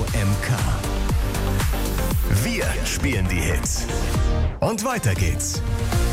EMK. Wir spielen die Hits. Und weiter geht's.